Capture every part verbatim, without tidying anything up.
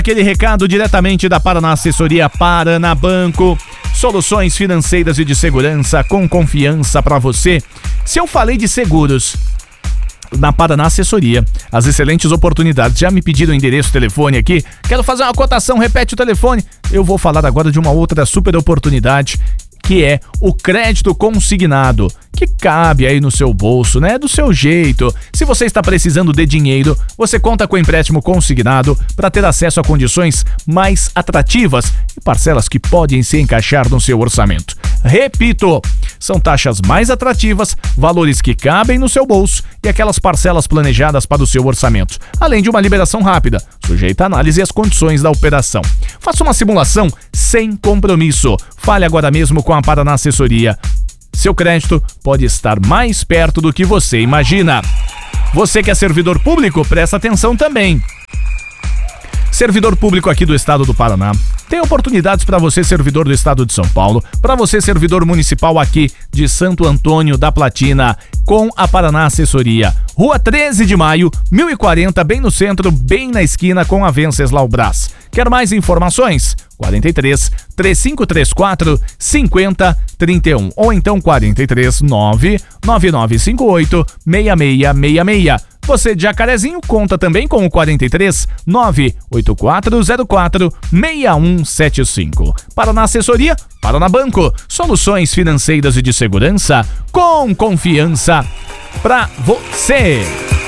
Aquele recado diretamente da Paraná Assessoria Paraná Banco. Soluções financeiras e de segurança com confiança para você. Se eu falei de seguros na Paraná Assessoria, as excelentes oportunidades, já me pediram o endereço, o telefone aqui, quero fazer uma cotação, repete o telefone. Eu vou falar agora de uma outra super oportunidade, que é o crédito consignado, que cabe aí no seu bolso, né? Do seu jeito. Se você está precisando de dinheiro, você conta com empréstimo consignado para ter acesso a condições mais atrativas e parcelas que podem se encaixar no seu orçamento. Repito, são taxas mais atrativas, valores que cabem no seu bolso e aquelas parcelas planejadas para o seu orçamento, além de uma liberação rápida, sujeita à análise e às condições da operação. Faça uma simulação sem compromisso. Fale agora mesmo com a Paraná Assessoria. Seu crédito pode estar mais perto do que você imagina. Você que é servidor público, presta atenção também. Servidor público aqui do estado do Paraná. Tem oportunidades para você, servidor do estado de São Paulo, para você, servidor municipal aqui de Santo Antônio da Platina, com a Paraná Assessoria. Rua treze de maio, mil e quarenta, bem no centro, bem na esquina com a Venceslau Brás. Quer mais informações? quarenta e três, três cinco três quatro, cinco zero três um ou então quarenta e três, nove nove nove cinco oito, seis seis seis seis. Você de Jacarezinho conta também com o quarenta e três, nove oito quatro zero quatro, seis um sete cinco. Paraná Assessoria, Paraná Banco, soluções financeiras e de segurança com confiança pra você.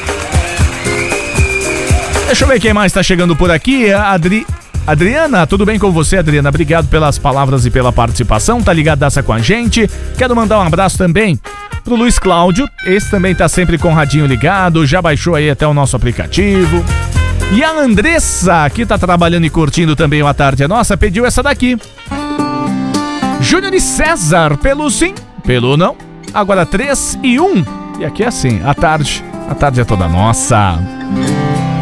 Deixa eu ver quem mais tá chegando por aqui. A Adri... Adriana, tudo bem com você, Adriana? Obrigado pelas palavras e pela participação, tá ligadaça com a gente. Quero mandar um abraço também pro Luiz Cláudio, esse também tá sempre com o radinho ligado, já baixou aí até o nosso aplicativo. E a Andressa, que tá trabalhando e curtindo também o A Tarde é Nossa, pediu essa daqui. Júnior e César, pelo sim, pelo não, agora três e um. E aqui é assim, a tarde, a tarde é toda nossa.